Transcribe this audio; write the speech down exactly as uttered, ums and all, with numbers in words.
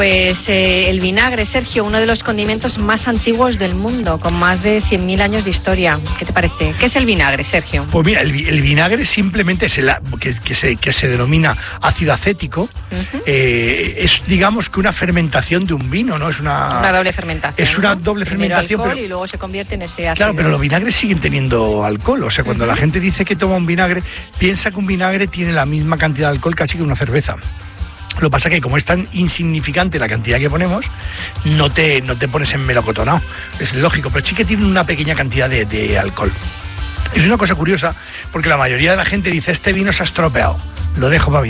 Pues eh, el vinagre, Sergio, uno de los condimentos más antiguos del mundo, con más de cien mil años de historia. ¿Qué te parece? ¿Qué es el vinagre, Sergio? Pues mira, el, el vinagre simplemente es el, que, que, se, que se denomina ácido acético. Uh-huh. eh, es, digamos, que una fermentación de un vino, ¿no? Es una, una doble fermentación. Es una ¿no? doble Primero fermentación. alcohol pero, y luego se convierte en ese ácido. Claro, pero los vinagres siguen teniendo alcohol. O sea, cuando uh-huh. la gente dice que toma un vinagre, piensa que un vinagre tiene la misma cantidad de alcohol casi que una cerveza. Lo que pasa es que como es tan insignificante la cantidad que ponemos, no te, no te pones en melocotonado. Es lógico, pero sí que tiene una pequeña cantidad de, de alcohol. Es una cosa curiosa, porque la mayoría de la gente dice, este vino se ha estropeado, lo dejo para